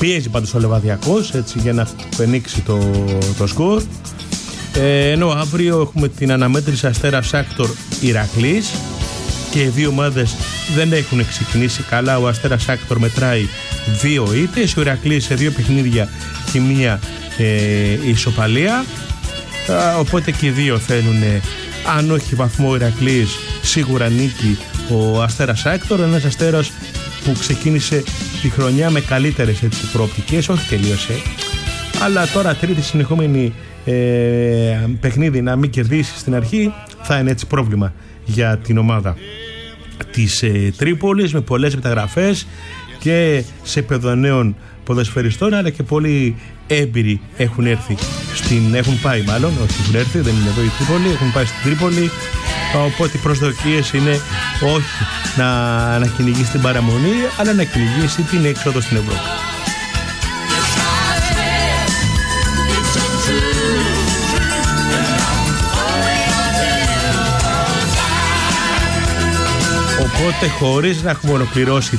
Πιέζει πάντως ο Λεβαδιακός έτσι, για να ανοίξει το σκορ. Ενώ αύριο έχουμε την αναμέτρηση Αστέρας Σάκτορ Ηρακλής και οι δύο ομάδες δεν έχουν ξεκινήσει καλά. Ο Αστέρας Σάκτορ μετράει 2 ήττες, ο Ηρακλής σε 2 παιχνίδια και 1 ισοπαλία, οπότε και οι δύο θέλουν, αν όχι βαθμό Ηρακλής, σίγουρα νίκη ο Αστέρας Σάκτορ, ένας Αστέρας που ξεκίνησε τη χρονιά με καλύτερες προοπτικές, όχι τελείωσε, αλλά τώρα τρίτη συνεχόμενη παιχνίδι να μην κερδίσει στην αρχή θα είναι έτσι πρόβλημα για την ομάδα της Τρίπολης, με πολλές μεταγραφές και σε επίπεδο νέων ποδοσφαιριστών, αλλά και πολλοί έμπειροι έχουν έρθει έχουν πάει μάλλον, όχι έχουν έρθει, δεν είναι εδώ η Τρίπολη, έχουν πάει στην Τρίπολη, οπότε οι προσδοκίες είναι όχι να κυνηγήσει την παραμονή, αλλά να κυνηγήσει την έξοδο στην Ευρώπη. Οπότε χωρίς να έχουμε ολοκληρώσει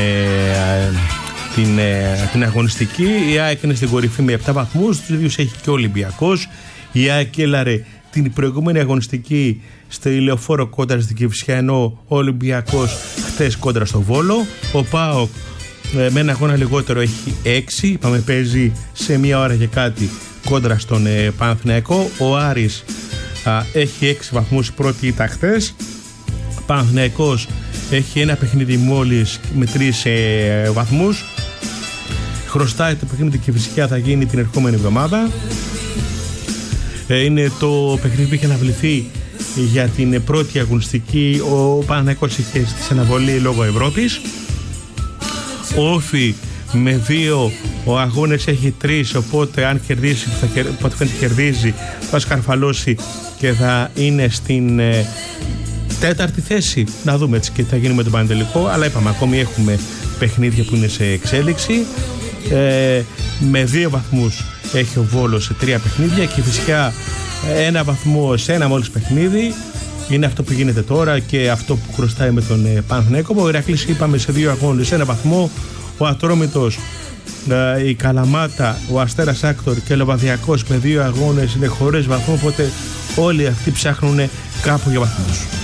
την αγωνιστική, η ΑΕΚ είναι στην κορυφή με 7 βαθμούς, τους ίδιους έχει και ο Ολυμπιακός. Η ΑΕΚ έλαρε την προηγούμενη αγωνιστική στο Ηλεοφόρο κόντρα στην Κηφισιά, ενώ ο Ολυμπιακός χτες κόντρα στο Βόλο. Ο ΠΑΟΚ με ένα αγώνα λιγότερο έχει 6, είπαμε παίζει σε 1 ώρα και κάτι κόντρα στον Παναθηναϊκό. Ο Άρης έχει 6 βαθμούς, πρώτη ήττα χτες. Παναθηναϊκός έχει ένα παιχνίδι μόλις με 3 βαθμούς. Χρωστάει το παιχνίδι και φυσικά θα γίνει την ερχόμενη εβδομάδα. Είναι το παιχνίδι που είχε αναβληθεί για την πρώτη αγωνιστική. Ο Παναθηναϊκός είχε στη αναβολή λόγω Ευρώπης. Ο Όφη με 2 ο αγώνες έχει 3, οπότε αν κερδίσει, οπότε φαίνεται κερδίζει, θα σκαρφαλώσει και θα είναι στην 4η θέση. Να δούμε έτσι και τι θα γίνει με τον πανετελικό, αλλά είπαμε ακόμη έχουμε παιχνίδια που είναι σε εξέλιξη. Με 2 βαθμούς έχει ο Βόλος σε 3 παιχνίδια και φυσικά 1 βαθμό σε 1 μόλις παιχνίδι. Είναι αυτό που γίνεται τώρα και αυτό που χρωστάει με τον Παναθηναϊκό. Ο Ηρακλής είπαμε σε 2 αγώνες 1 βαθμό. Ο Ατρόμητος, η Καλαμάτα, ο Αστέρας Σάκτορ και ο Λεβαδιακός με 2 αγώνες είναι χωρίς βαθμό, οπότε όλοι αυτοί ψάχνουν κάπου για βαθμούς.